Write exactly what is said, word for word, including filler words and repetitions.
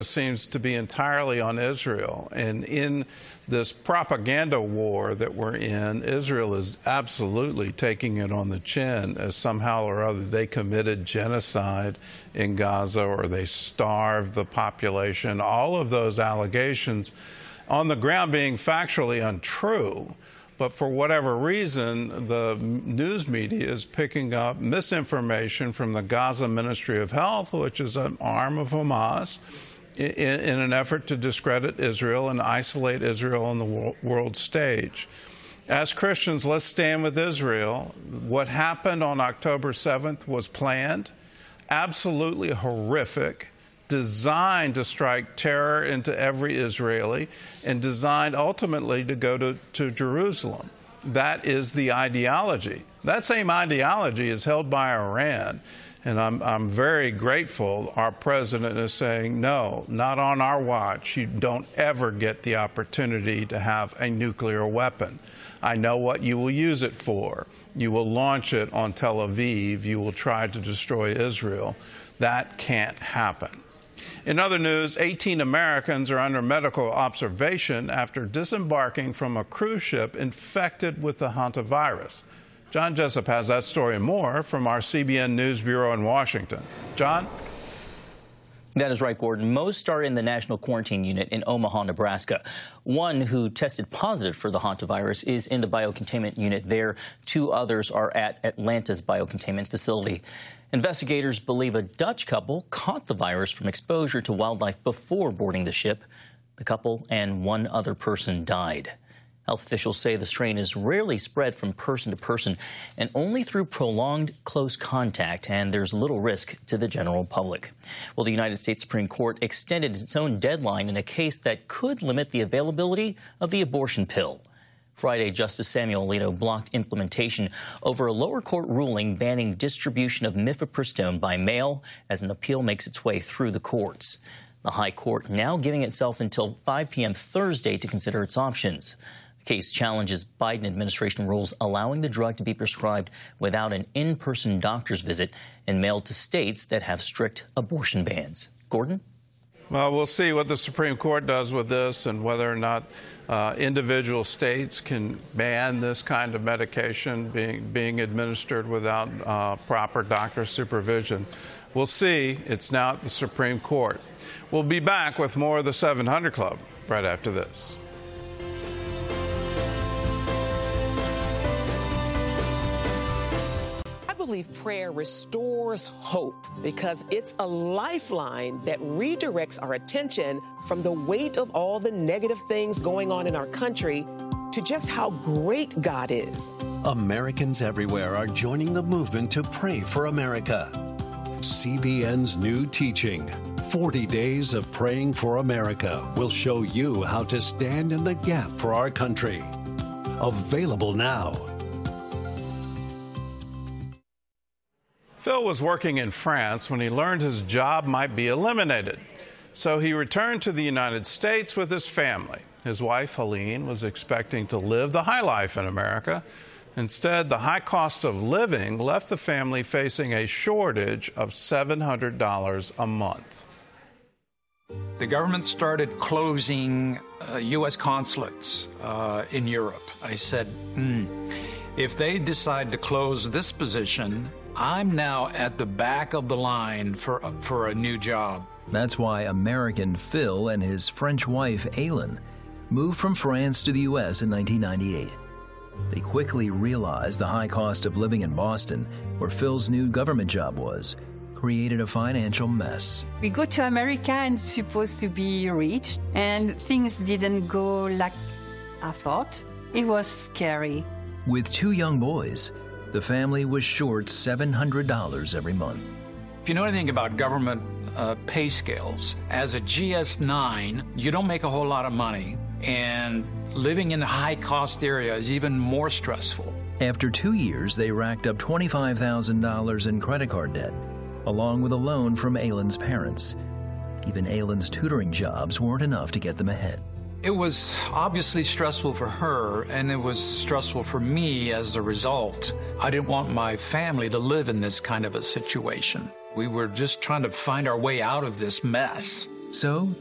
seems to be entirely on Israel. And in this propaganda war that we're in, Israel is absolutely taking it on the chin as somehow or other they committed genocide in Gaza or they starved the population. All of those allegations on the ground being factually untrue. But for whatever reason, the news media is picking up misinformation from the Gaza Ministry of Health, which is an arm of Hamas, in, in an effort to discredit Israel and isolate Israel on the world stage. As Christians, let's stand with Israel. What happened on October seventh was planned, absolutely horrific, designed to strike terror into every Israeli, and designed ultimately to go to, to Jerusalem. That is the ideology. That same ideology is held by Iran. And I'm, I'm very grateful our president is saying, no, not on our watch. You don't ever get the opportunity to have a nuclear weapon. I know what you will use it for. You will launch it on Tel Aviv. You will try to destroy Israel. That can't happen. In other news, eighteen Americans are under medical observation after disembarking from a cruise ship infected with the hantavirus. John Jessup has that story and more from our C B N News Bureau in Washington. John? That is right, Gordon. Most are in the National Quarantine Unit in Omaha, Nebraska. One who tested positive for the hantavirus is in the biocontainment unit there. Two others are at Atlanta's biocontainment facility. Investigators believe a Dutch couple caught the virus from exposure to wildlife before boarding the ship. The couple and one other person died. Health officials say the strain is rarely spread from person to person and only through prolonged close contact, and there's little risk to the general public. Well, the United States Supreme Court extended its own deadline in a case that could limit the availability of the abortion pill. Friday, Justice Samuel Alito blocked implementation over a lower court ruling banning distribution of mifepristone by mail as an appeal makes its way through the courts. The High Court now giving itself until five p m Thursday to consider its options. The case challenges Biden administration rules allowing the drug to be prescribed without an in-person doctor's visit and mailed to states that have strict abortion bans. Gordon? Well, we'll see what the Supreme Court does with this and whether or not uh, individual states can ban this kind of medication being, being administered without uh, proper doctor supervision. We'll see. It's now at the Supreme Court. We'll be back with more of the seven hundred Club right after this. I believe prayer restores hope because it's a lifeline that redirects our attention from the weight of all the negative things going on in our country to just how great God is. Americans everywhere are joining the movement to pray for America. C B N's new teaching, forty days of Praying for America, will show you how to stand in the gap for our country. Available now. Phil was working in France when he learned his job might be eliminated. So he returned to the United States with his family. His wife, Helene, was expecting to live the high life in America. Instead, the high cost of living left the family facing a shortage of seven hundred dollars a month. The government started closing uh, U S consulates uh, in Europe. I said, mm, if they decide to close this position, I'm now at the back of the line for, uh, for a new job. That's why American Phil and his French wife, Aileen, moved from France to the U S in nineteen ninety-eight. They quickly realized the high cost of living in Boston, where Phil's new government job was, created a financial mess. We go to America and supposed to be rich, and things didn't go like I thought. It was scary. With two young boys, the family was short seven hundred dollars every month. If you know anything about government uh, pay scales, as a G S nine, you don't make a whole lot of money, and living in a high-cost area is even more stressful. After two years, they racked up twenty-five thousand dollars in credit card debt, along with a loan from Aileen's parents. Even Aileen's tutoring jobs weren't enough to get them ahead. It was obviously stressful for her, and it was stressful for me as a result. I didn't want my family to live in this kind of a situation. We were just trying to find our way out of this mess. So